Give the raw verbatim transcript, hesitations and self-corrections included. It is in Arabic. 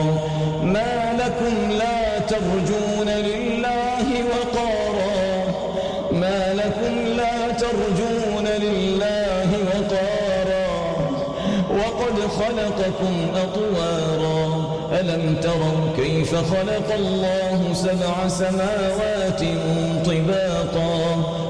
ما لكم لا ترجون لله وقارا ما لكم لا ترجون لله وقارا وقد خلقكم أطوارا ألم تروا كيف خلق الله سبع سماوات طباقا